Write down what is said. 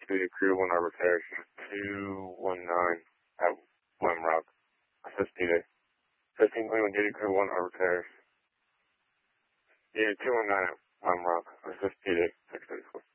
Duty Crew 1 Arbor Terrace, 219 at Wemrock. Assist Duty. 15 Cleveland Duty Crew 1 Arbor Terrace. Unit 219 at Wemrock. Assist Duty. 634.